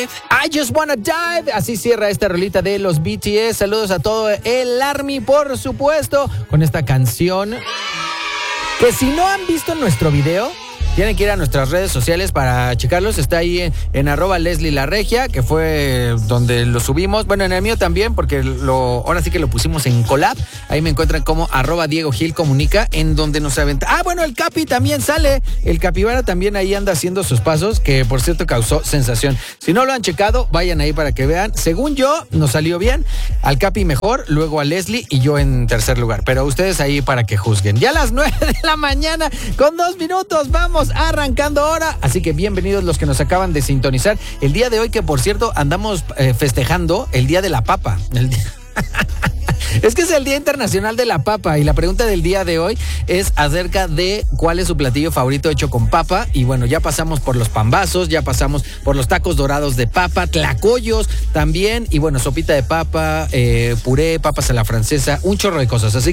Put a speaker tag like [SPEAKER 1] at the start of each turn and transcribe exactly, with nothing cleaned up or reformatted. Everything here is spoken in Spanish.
[SPEAKER 1] I just wanna dive. Así cierra esta rolita de los B T S. Saludos a todo el Army, por supuesto, con esta canción. Que si no han visto nuestro video, tienen que ir a nuestras redes sociales para checarlos. Está ahí en, en arroba Leslie La Regia, que fue donde lo subimos. Bueno, en el mío también, porque lo ahora sí que lo pusimos en collab. Ahí me encuentran como arroba Diego Gil Comunica, en donde nos aventa. Ah, bueno, el Capi también sale. El Capibara también ahí anda haciendo sus pasos, que por cierto causó sensación. Si no lo han checado, vayan ahí para que vean. Según yo, nos salió bien. Al Capi mejor, luego a Leslie y yo en tercer lugar. Pero ustedes ahí para que juzguen. Ya a las nueve de la mañana, con dos minutos, vamos arrancando ahora, así que bienvenidos los que nos acaban de sintonizar el día de hoy, que por cierto andamos eh, festejando el Día de la Papa. El día... Es que es el Día Internacional de la Papa y la pregunta del día de hoy es acerca de cuál es su platillo favorito hecho con papa. Y bueno, ya pasamos por los pambazos, ya pasamos por los tacos dorados de papa, tlacoyos también, y bueno, sopita de papa, eh, puré, papas a la francesa, un chorro de cosas. Así